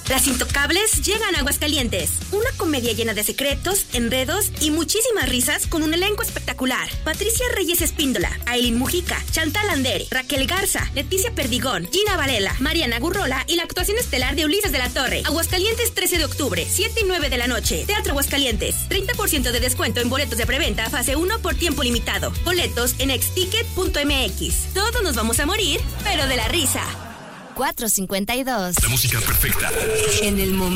Las Intocables llegan a Aguascalientes. Una comedia llena de secretos, enredos y muchísimas risas con un elenco espectacular. Patricia Reyes Espíndola, Ailín Mujica, Chantal Andere, Raquel Garza, Leticia Perdigón, Gina Varela, Mariana Gurrola y la actuación estelar de Ulises de la Torre. Aguascalientes, 13 de octubre, 7 y 9 de la noche. Teatro Aguascalientes. 30% de descuento en boletos de preventa fase 1 por tiempo limitado. Boletos en exticket.mx. Todos nos vamos a morir, pero de la risa. 4:52. La música perfecta. En el momento.